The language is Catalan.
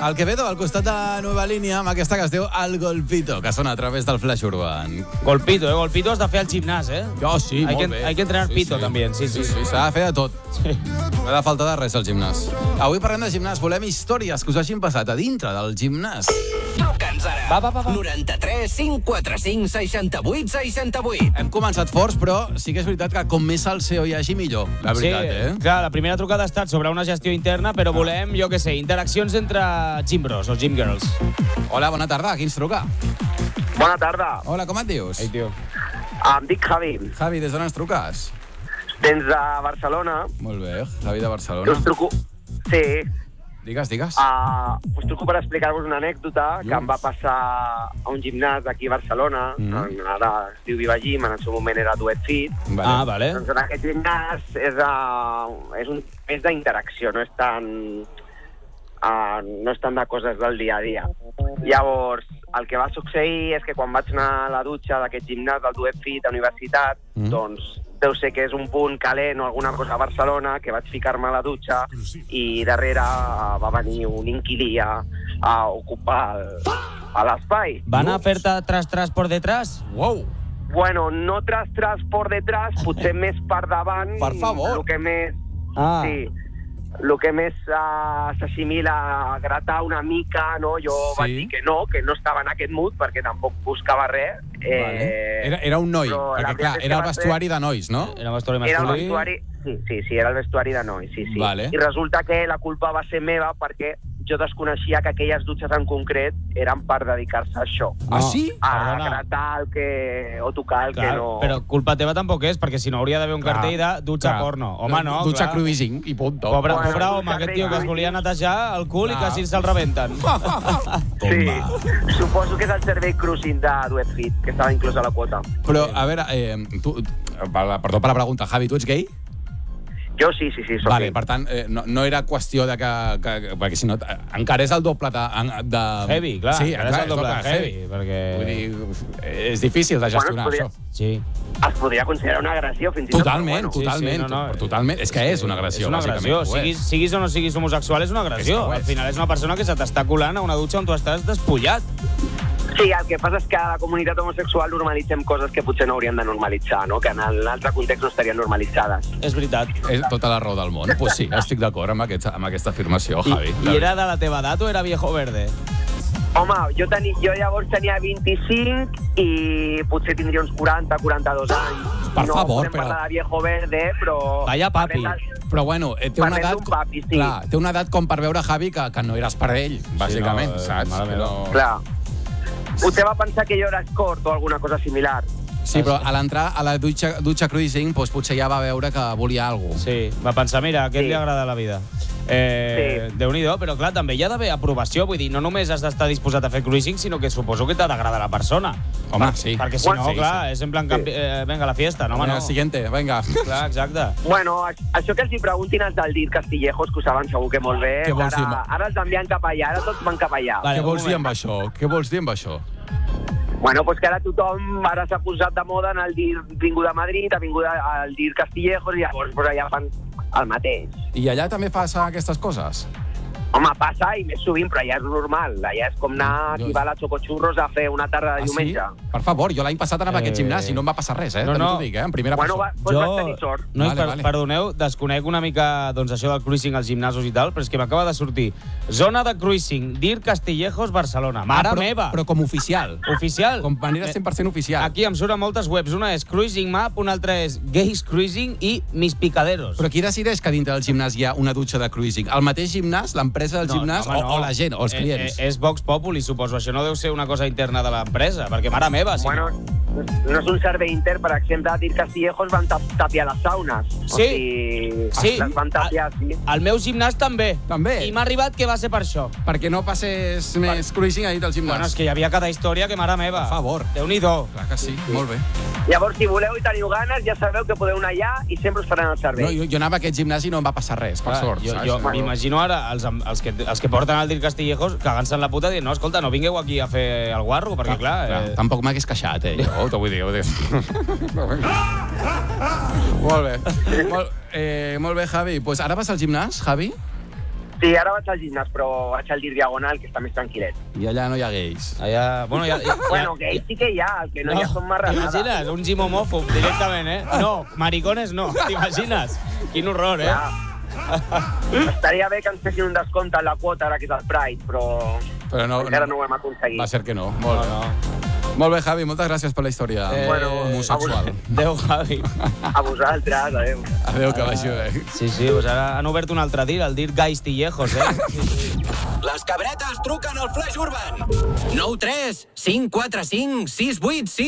El Quevedo, al costat de Nueva Línia, amb aquesta que es diu El Golpito, que sona a través del Flash Urban. Golpito, Golpito has de fer al gimnàs, Oh, sí, molt bé. Hay que entrenar pito, també. Sí, s'ha de fer de tot. Sí. No ha de faltar de res al gimnàs. Avui parlem de gimnàs, volem històries que us hagin passat a dintre del gimnàs. Truca'ns ara. Va. 93 545 68 68. Hem començat forts, però sí que és veritat que com més salseo hi hagi, millor. La veritat, clar, la primera trucada ha estat sobre una gestió interna, però volem, jo què sé, interaccions entre gimbros o gymgirls. Hola, bona tarda. Qui ens truca? Bona tarda. Hola, com et dius? Ei, tio. Em dic Javi. Javi, des d'on ens truques? Tens de Barcelona. Molt bé, Javi de Barcelona. Us truco... Sí. Digues. Us truco per explicar-vos una anècdota que em va passar a un gimnàs aquí a Barcelona. Ara es diu Viva Gym, en el seu moment era Duet Fit. Vale. Ah, vale. Doncs en aquest gimnàs és un més d'interacció, no és tant de coses del dia a dia. Llavors, el que va succeir és que quan vaig anar a la dutxa d'aquest gimnàs del Duet Fit a universitat, doncs deu ser que és un punt calent o alguna cosa a Barcelona, que vaig ficar-me a la dutxa i darrere va venir un inquilí a ocupar l'espai. Van a fer-te tras por detrás? Wow! Bueno, no tras por detrás, potser més per davant. Per favor. El que més... Ah. Sí. El que més s'assimila a gratar una mica, no? Jo vaig dir que no estava en aquest mood, perquè tampoc buscava res. Vale. Era un noi, perquè clar, era el vestuari de nois, no? Era el vestuari Era el masculí. vestuari... Sí, era el vestuari de nois, sí. Vale. I resulta que la culpa va ser meva perquè jo desconeixia que aquelles dutxes en concret eren per dedicar-se a això. Ah, sí? A Perdona. gratar o tocar el que no... Però culpa teva tampoc és, perquè si no hauria d'haver un cartell de dutxa porno. Home, no, Dutxa clar. cruising i punto. Pobre Bueno, home, aquest tio que es volia cruising. netejar el cul i quasi se'l rebenten. Sí, suposo que és el servei cruising de Duet Fit, que estava inclòs a la quota. Però, a veure, perdó per la pregunta, Javi, tu ets gay? Jo sí, soc Vale, gay. per tant, no era qüestió de que perquè si no, encara és el doble de... Heavy, clar, sí, encara és el doble de heavy, perquè... Vull dir, és difícil de gestionar, Bueno, això. Sí. Es podria considerar una agressió, fins i tot. Totalment, però totalment. no. Totalment. És que és una agressió, És una agressió. bàsicament. Siguis o no siguis homosexual, és una agressió. És que ho és. Al final és una persona que se t'està colant a una dutxa on tu estàs despullat. Sí, el que passa és que a la comunitat homosexual normalitzem coses que potser no haurien de normalitzar, no? Que en l'altre context no estarien normalitzades. És veritat. És tota la raó del món. Pues sí, estic d'acord amb aquesta afirmació, Javi. I era de la teva edat o era viejo verde? Home, jo llavors tenia 25 i potser tindria uns 40, 42 anys. Per favor, No podem però... parlar de viejo verde, però... Vaya papi. Però bueno, té una Parlem edat... d'un papi, sí. Clar, té una edat com per veure, Javi, que no eres per ell, bàsicament, saps? mare meva. Clar. Potser va pensar que jo era escort o alguna cosa similar. Sí, però a l'entrar a la dutxa cruising, doncs potser ja va veure que volia alguna cosa. Sí, va pensar, mira, a aquest Sí. li agrada la vida. Déu-n'hi-do, però clar, també hi ha d'haver aprovació, vull dir, no només has d'estar disposat a fer cruising, sinó que suposo que t'ha d'agradar la persona. Home, sí. Perquè si no, clar, és en plan, venga, a la fiesta, no, home, no. Siguiente, venga. Clar, exacte. Bueno, això que els hi preguntin els del DIR Castillejos, que ho saben segur que molt bé. Què vols dir? Ara els envien cap allà, ara tots van cap allà. Vale, Què vols dir amb això? Què vols dir amb això? Bueno, pues que ara tothom s'ha posat de moda en el DIR vingut a Madrid, ha vingut al DIR Castillejos i llavors pues, allà fan el mateix. I allà també passa aquestes coses? Home, passa i més sovint, però allà és normal. Allà és com anar Jo- aquí va a la Xocochurros a fer una tarda de diumenge. Sí? Per favor, jo l'any passat anava a aquest gimnàs i no em va passar res, No, també no. t'ho dic, en primera Bueno, persona. pues vas tenir sort. No, Vale. perdoneu, desconec una mica doncs, això del cruising als gimnasos i tal, però és que m'acaba de sortir zona de cruising, DIR Castillejos, Barcelona. Mare meva! Però com oficial. Oficial. Com manera 100% oficial. Aquí em surten moltes webs. Una és Cruising Map, una altra és Gays Cruising i Mis Picaderos. Però qui decideix que dintre del gimnàs hi ha una dutxa de cruising? El mateix gimnàs, l'empresa del gimnàs home, o la gent, o els clients? És Vox Populi, suposo. Això no deu ser una cosa interna de l'empresa, perquè mare meva, si Bueno, no... no és un servei intern, per exemple, a DIR Castillejos van tapiar les saunes. Sí. O sigui, Sí. les van tapiar, sí. El meu gimnàs també. També? I m'ha arribat que va ser per això. Perquè no passés més cruising a dintre del gimnàs. Bueno, és que hi havia cada història que mare meva. Per favor. Déu-n'hi-do. Clar que sí, molt bé. Llavors, si voleu i teniu ganes, ja sabeu que podeu anar allà i sempre us faran el No, servei. jo anava a aquest gimnàs i no em va passar res, per sort. Jo saps? m'imagino ara els que porten al DIR Castillejos cagant-se en la puta dient, no, escolta, no vingueu aquí a fer el guarro, perquè clar... Tampoc m'hagués queixat, jo, t'ho vull dir. Molt bé. Molt bé, Javi. Pues ara vas al gimnàs, Javi? Sí, ara vaig al gimnàs, però vaig al dir Diagonal, que està més tranquil·let. I allà no hi ha gais. Allà... Bueno, Bueno, gais sí que hi ha, el que no hi ha són marranades. T'imagines? Un gym homòfob directament, No, maricones no. T'imagines? Quin horror, Estaria bé que ens fessin un descompte en la quota, ara que és el Pride, però encara no ho hem aconseguit. Va ser que no. Molt bé. Molt bé, Javi, moltes gràcies per la història homosexual. Adéu, Javi. A vosaltres, adéu. Adéu, que vagi bé. Sí, doncs ara han obert un altre dir, el dir Gaistillejos, Les cabretes truquen al Flash Urban. 9 3 5 4 5 6 8 6